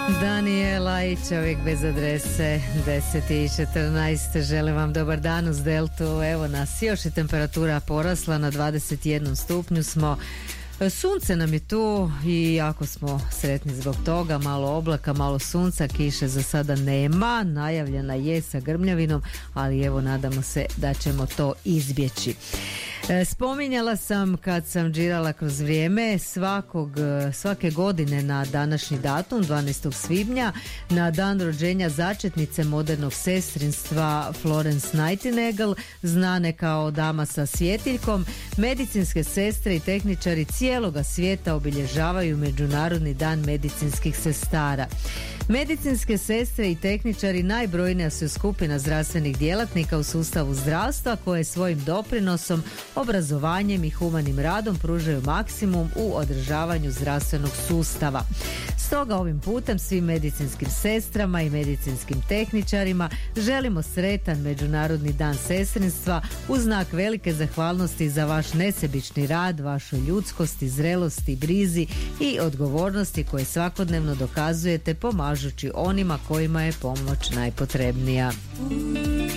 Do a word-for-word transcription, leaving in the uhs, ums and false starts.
Daniela i čovjek bez adrese, deset i četrnaest. Želim vam dobar dan uz Deltu. Evo nas, još je temperatura porasla, na dvadeset jedan stupnju smo. Sunce nam je tu i jako smo sretni zbog toga. Malo oblaka, malo sunca, kiše za sada nema, najavljena je sa grmljavinom, ali evo nadamo se da ćemo to izbjeći. Spominjala sam kad sam džirala kroz vrijeme svakog, svake godine na današnji datum dvanaestog svibnja, na dan rođenja začetnice modernog sestrinstva Florence Nightingale, znane kao dama sa svjetiljkom, medicinske sestre i tehničari cijeloga svijeta obilježavaju Međunarodni dan medicinskih sestara. Medicinske sestre i tehničari najbrojnija su skupina zdravstvenih djelatnika u sustavu zdravstva koje svojim doprinosom, obrazovanjem i humanim radom pružaju maksimum u održavanju zdravstvenog sustava. Stoga ovim putem svim medicinskim sestrama i medicinskim tehničarima želimo sretan Međunarodni dan sestrinstva u znak velike zahvalnosti za vaš nesebični rad, vašu ljudskosti, zrelosti, brizi i odgovornosti koje svakodnevno dokazujete pomažući onima kojima je pomoć najpotrebnija.